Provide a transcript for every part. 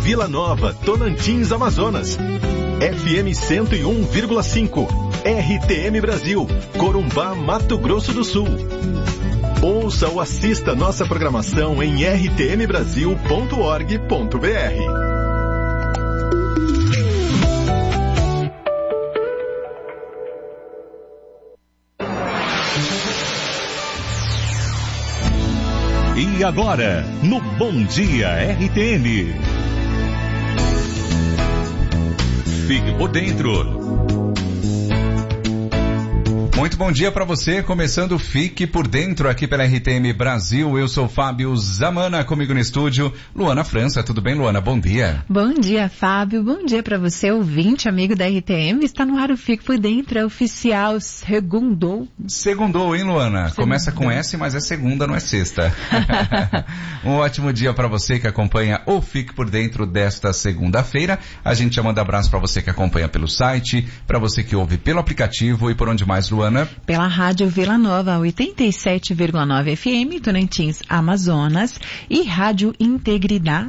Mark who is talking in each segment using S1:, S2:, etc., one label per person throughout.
S1: Vila Nova, Tocantins, Amazonas. FM 101,5. RTM Brasil, Corumbá, Mato Grosso do Sul. Ouça ou assista nossa programação em rtmbrasil.org.br.
S2: E agora, no Bom Dia RTM. Fique por dentro.
S3: Muito bom dia para você, começando Fique por Dentro aqui pela RTM Brasil. Eu sou Fábio Zamana, comigo no estúdio, Luana França. Tudo bem, Luana? Bom dia.
S4: Bom dia, Fábio. Bom dia para você, ouvinte, amigo da RTM. Está no ar o Fique por Dentro, é oficial, segundou.
S3: Segundou, hein, Luana?
S4: Segundou.
S3: Começa com S, mas é segunda, não é sexta. Um ótimo dia para você que acompanha o Fique por Dentro desta segunda-feira. A gente já manda abraço para você que acompanha pelo site, para você que ouve pelo aplicativo e por onde mais, Luana?
S4: Pela Rádio Vila Nova, 87,9 FM, Tocantins, Amazonas, e Rádio Integridade,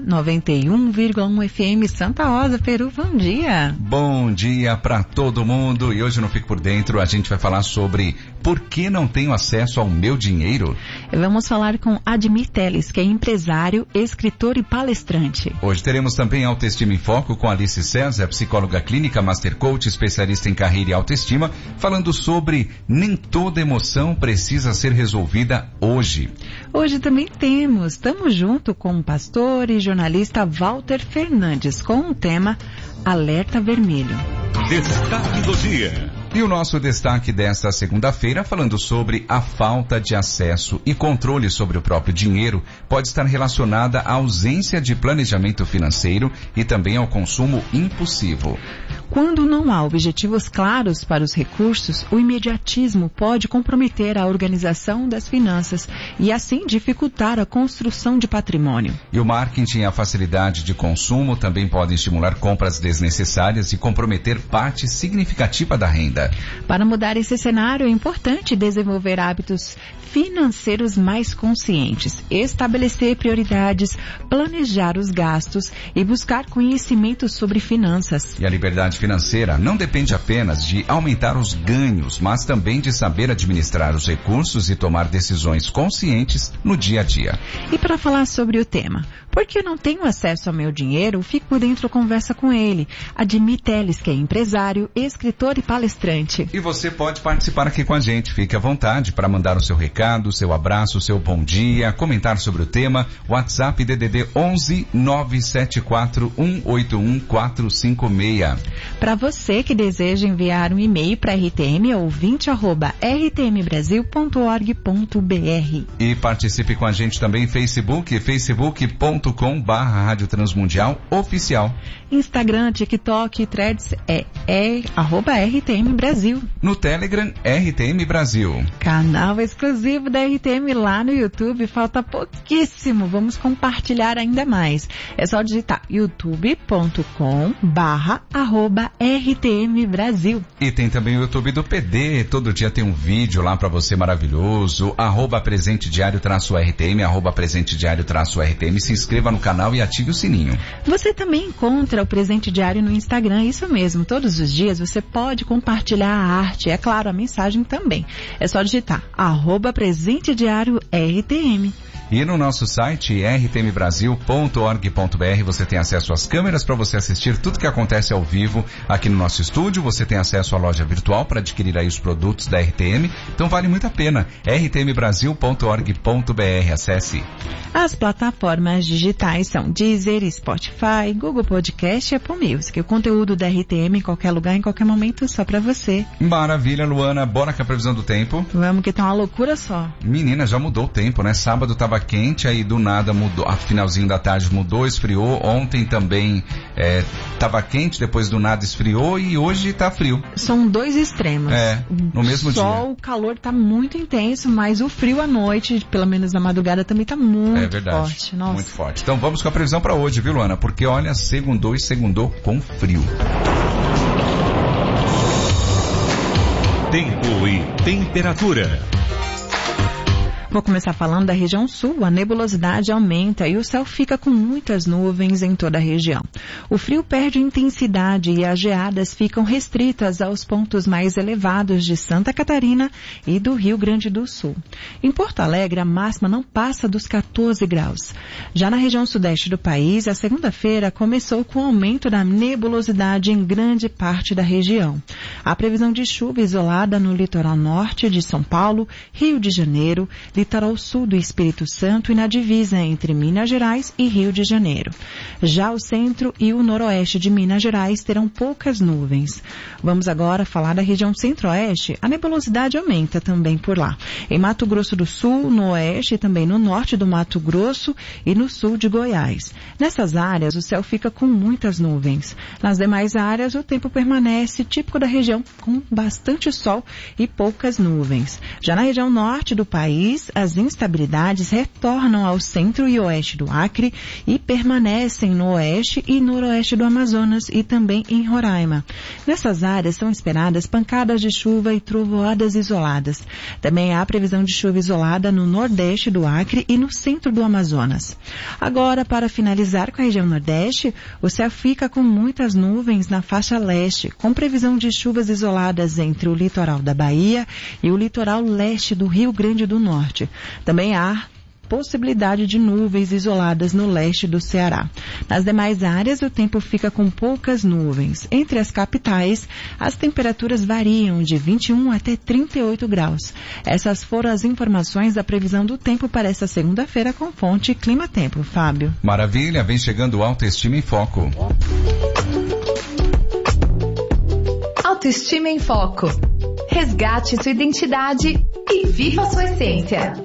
S4: 91,1 FM, Santa Rosa, Peru. Bom dia.
S3: Bom dia para todo mundo. E hoje no Fique por Dentro a gente vai falar sobre por que não tenho acesso ao meu dinheiro.
S4: Vamos falar com Admir Teles, que é empresário, escritor e palestrante.
S3: Hoje teremos também Autoestima em Foco com Alice César, psicóloga clínica, master coach, especialista em carreira e autoestima, falando sobre nem toda emoção precisa ser resolvida hoje.
S4: Hoje também estamos junto com o pastor e jornalista Walter Fernandes com o tema Alerta Vermelho.
S2: Destaque do dia.
S3: E o nosso destaque desta segunda-feira, falando sobre a falta de acesso e controle sobre o próprio dinheiro, pode estar relacionada à ausência de planejamento financeiro e também ao consumo impulsivo.
S4: Quando não há objetivos claros para os recursos, o imediatismo pode comprometer a organização das finanças e assim dificultar a construção de patrimônio.
S3: E o marketing e a facilidade de consumo também podem estimular compras desnecessárias e comprometer parte significativa da renda.
S4: Para mudar esse cenário, é importante desenvolver hábitos financeiros mais conscientes, estabelecer prioridades, planejar os gastos e buscar conhecimento sobre finanças.
S3: E a liberdade financeira não depende apenas de aumentar os ganhos, mas também de saber administrar os recursos e tomar decisões conscientes no dia a dia.
S4: E para falar sobre o tema, porque eu não tenho acesso ao meu dinheiro, Fico por Dentro conversa com ele, Admir Teles, que é empresário, escritor e palestrante.
S3: E você pode participar aqui com a gente, fique à vontade para mandar o seu recado, seu abraço, seu bom dia, comentar sobre o tema, WhatsApp DDD 11 974 181 456.
S4: Para você que deseja enviar um e-mail para RTM, ouvinte@rtmbrasil.org.br.
S3: E participe com a gente também Facebook, facebook.com/Rádio Transmundial Oficial.
S4: Instagram, TikTok e Threads é @RTM Brasil.
S3: No Telegram, RTM Brasil.
S4: Canal exclusivo da RTM lá no YouTube, falta pouquíssimo, vamos compartilhar ainda mais. É só digitar youtube.com/RTM Brasil.
S3: E tem também o YouTube do PD, todo dia tem um vídeo lá pra você maravilhoso, @presentediario-RTM, @presentediario-RTM, se inscreva no canal e ative o sininho.
S4: Você também encontra o Presente Diário no Instagram, isso mesmo, todos os dias você pode compartilhar a arte, é claro, a mensagem também. É só digitar @presentediario-RTM.
S3: E no nosso site rtmbrasil.org.br você tem acesso às câmeras para você assistir tudo que acontece ao vivo aqui no nosso estúdio. Você tem acesso à loja virtual para adquirir aí os produtos da RTM. Então vale muito a pena. rtmbrasil.org.br. Acesse.
S4: As plataformas digitais são Deezer, Spotify, Google Podcast e Apple Music. O conteúdo da RTM em qualquer lugar, em qualquer momento, só para você.
S3: Maravilha, Luana. Bora com a previsão do tempo.
S4: Vamos que tá uma loucura só.
S3: Menina, já mudou o tempo, né? Sábado tava quente, aí do nada mudou, a finalzinho da tarde mudou, esfriou, ontem também tava quente, depois do nada esfriou e hoje tá frio.
S4: São dois extremos.
S3: No mesmo dia.
S4: Só o calor tá muito intenso, mas o frio à noite, pelo menos na madrugada, também tá muito forte. Nossa.
S3: Muito forte. Então vamos com a previsão para hoje, viu, Luana? Porque olha, segundou com frio.
S2: Tempo e temperatura.
S4: Vou começar falando da região sul. A nebulosidade aumenta e o céu fica com muitas nuvens em toda a região. O frio perde intensidade e as geadas ficam restritas aos pontos mais elevados de Santa Catarina e do Rio Grande do Sul. Em Porto Alegre, a máxima não passa dos 14 graus. Já na região sudeste do país, a segunda-feira começou com aumento da nebulosidade em grande parte da região. Há previsão de chuva isolada no litoral norte de São Paulo, Rio de Janeiro, litoral sul do Espírito Santo e na divisa entre Minas Gerais e Rio de Janeiro. Já o centro e o noroeste de Minas Gerais terão poucas nuvens. Vamos agora falar da região centro-oeste. A nebulosidade aumenta também por lá. Em Mato Grosso do Sul, no oeste e também no norte do Mato Grosso e no sul de Goiás. Nessas áreas, o céu fica com muitas nuvens. Nas demais áreas, o tempo permanece típico da região, com bastante sol e poucas nuvens. Já na região norte do país, as instabilidades retornam ao centro e oeste do Acre e permanecem no oeste e noroeste do Amazonas e também em Roraima. Nessas áreas são esperadas pancadas de chuva e trovoadas isoladas. Também há previsão de chuva isolada no nordeste do Acre e no centro do Amazonas. Agora, para finalizar com a região nordeste, o céu fica com muitas nuvens na faixa leste, com previsão de chuvas isoladas entre o litoral da Bahia e o litoral leste do Rio Grande do Norte. Também há possibilidade de nuvens isoladas no leste do Ceará. Nas demais áreas, o tempo fica com poucas nuvens. Entre as capitais, as temperaturas variam de 21 até 38 graus. Essas foram as informações da previsão do tempo para esta segunda-feira com fonte Clima Tempo. Fábio.
S3: Maravilha, vem chegando o Autoestima em Foco.
S5: Autoestima em Foco. Resgate sua identidade e viva sua essência.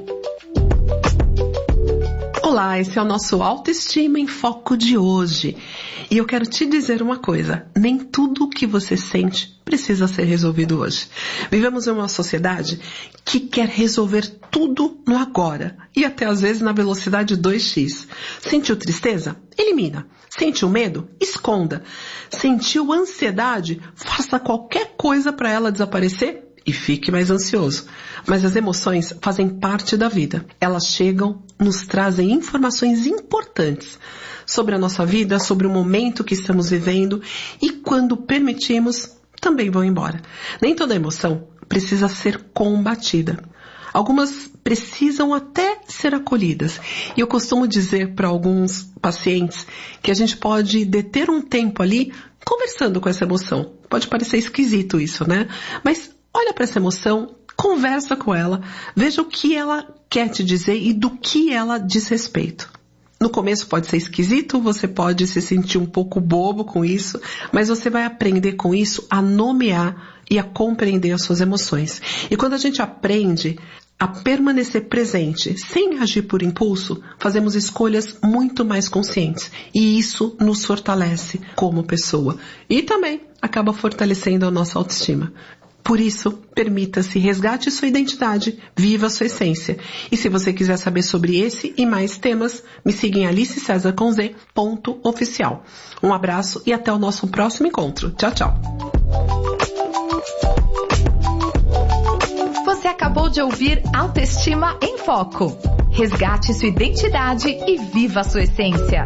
S6: Olá, esse é o nosso Autoestima em Foco de hoje. E eu quero te dizer uma coisa, nem tudo o que você sente precisa ser resolvido hoje. Vivemos em uma sociedade que quer resolver tudo no agora e até às vezes na velocidade 2x. Sentiu tristeza? Elimina. Sentiu medo? Esconda. Sentiu ansiedade? Faça qualquer coisa para ela desaparecer e fique mais ansioso. Mas as emoções fazem parte da vida. Elas chegam, nos trazem informações importantes sobre a nossa vida, sobre o momento que estamos vivendo e quando permitimos, também vão embora. Nem toda emoção precisa ser combatida. Algumas precisam até ser acolhidas. E eu costumo dizer para alguns pacientes que a gente pode deter um tempo ali conversando com essa emoção. Pode parecer esquisito isso, né? Mas olha para essa emoção, conversa com ela, veja o que ela quer te dizer e do que ela diz respeito. No começo pode ser esquisito, você pode se sentir um pouco bobo com isso, mas você vai aprender com isso a nomear e a compreender as suas emoções. E quando a gente aprende a permanecer presente, sem agir por impulso, fazemos escolhas muito mais conscientes. E isso nos fortalece como pessoa. E também acaba fortalecendo a nossa autoestima. Por isso, permita-se, resgate sua identidade, viva sua essência. E se você quiser saber sobre esse e mais temas, me siga em alicecesar.oficial. Um abraço e até o nosso próximo encontro. Tchau, tchau.
S5: Você acabou de ouvir Autoestima em Foco. Resgate sua identidade e viva sua essência.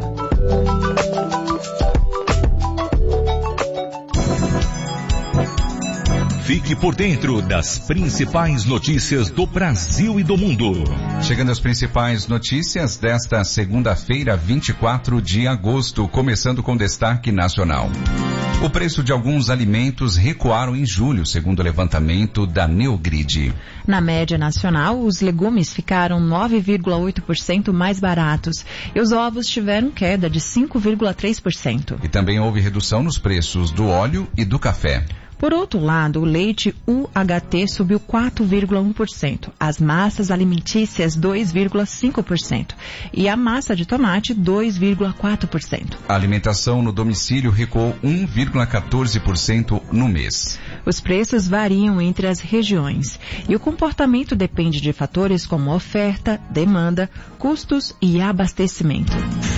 S2: Fique por dentro das principais notícias do Brasil e do mundo.
S3: Chegando às principais notícias desta segunda-feira, 24 de agosto, começando com destaque nacional. O preço de alguns alimentos recuaram em julho, segundo o levantamento da Neogrid.
S4: Na média nacional, os legumes ficaram 9,8% mais baratos e os ovos tiveram queda de 5,3%.
S3: E também houve redução nos preços do óleo e do café.
S4: Por outro lado, o leite UHT subiu 4,1%, as massas alimentícias 2,5% e a massa de tomate 2,4%.
S3: A alimentação no domicílio recuou 1,14% no mês.
S4: Os preços variam entre as regiões e o comportamento depende de fatores como oferta, demanda, custos e abastecimento.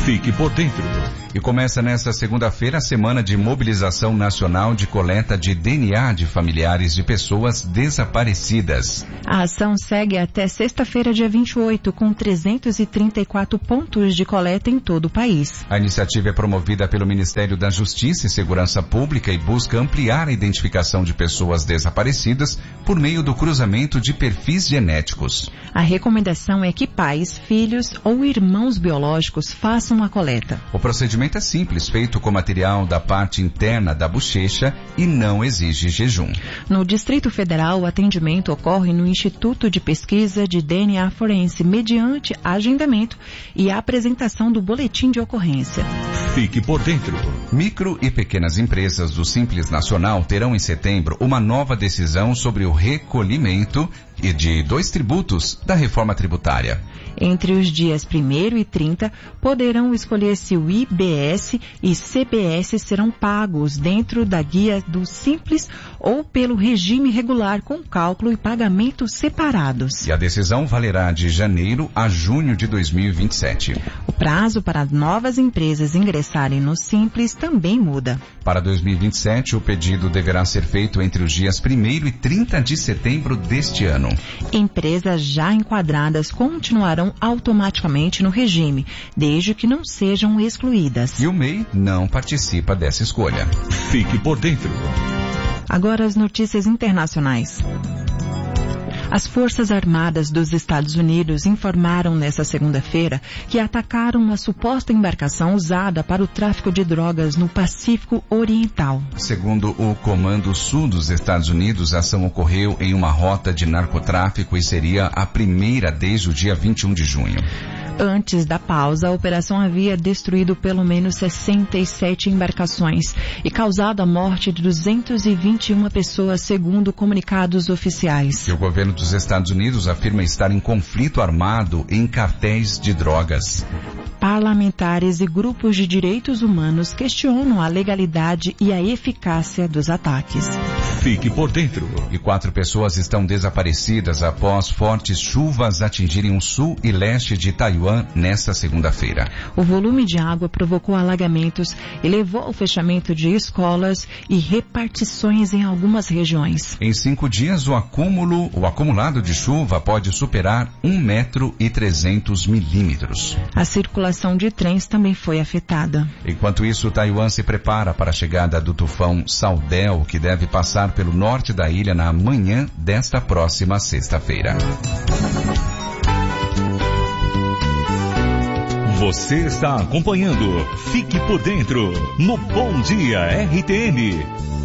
S2: Fique por dentro.
S3: E começa nesta segunda-feira a semana de mobilização nacional de coleta de DNA de familiares de pessoas desaparecidas.
S4: A ação segue até sexta-feira, dia 28, com 334 pontos de coleta em todo o país.
S3: A iniciativa é promovida pelo Ministério da Justiça e Segurança Pública e busca ampliar a identificação de pessoas desaparecidas por meio do cruzamento de perfis genéticos.
S4: A recomendação é que pais, filhos ou irmãos biológicos façam a coleta.
S3: O procedimento é simples, feito com material da parte interna da bochecha e não exige jejum.
S4: No Distrito Federal, o atendimento ocorre no Instituto de Pesquisa de DNA Forense, mediante agendamento e a apresentação do boletim de ocorrência.
S2: Fique por dentro.
S3: Micro e pequenas empresas do Simples Nacional terão em setembro uma nova decisão sobre o recolhimento e de 2 tributos da reforma tributária.
S4: Entre os dias 1º e 30, poderão escolher se o IBS e CBS serão pagos dentro da guia do Simples ou pelo regime regular com cálculo e pagamento separados.
S3: E a decisão valerá de janeiro a junho de 2027.
S4: O prazo para novas empresas ingressarem no Simples também muda.
S3: Para 2027, o pedido deverá ser feito entre os dias 1º e 30 de setembro deste ano.
S4: Empresas já enquadradas continuarão automaticamente no regime, desde que não sejam excluídas.
S3: E o MEI não participa dessa escolha.
S2: Fique por dentro.
S4: Agora as notícias internacionais. As Forças Armadas dos Estados Unidos informaram nesta segunda-feira que atacaram uma suposta embarcação usada para o tráfico de drogas no Pacífico Oriental.
S3: Segundo o Comando Sul dos Estados Unidos, a ação ocorreu em uma rota de narcotráfico e seria a primeira desde o dia 21 de junho.
S4: Antes da pausa, a operação havia destruído pelo menos 67 embarcações e causado a morte de 221 pessoas, segundo comunicados oficiais.
S3: E o governo dos Estados Unidos afirma estar em conflito armado em cartéis de drogas.
S4: Parlamentares e grupos de direitos humanos questionam a legalidade e a eficácia dos ataques.
S2: Fique por dentro.
S3: E 4 pessoas estão desaparecidas após fortes chuvas atingirem o sul e leste de Taiwan nesta segunda-feira.
S4: O volume de água provocou alagamentos e levou ao fechamento de escolas e repartições em algumas regiões.
S3: Em 5 dias, o acumulado de chuva pode superar 1,3 milímetros.
S4: A circulação de trens também foi afetada.
S3: Enquanto isso, Taiwan se prepara para a chegada do tufão Saudel, que deve passar pelo norte da ilha na manhã desta próxima sexta-feira.
S2: Você está acompanhando Fique por Dentro no Bom Dia RTN.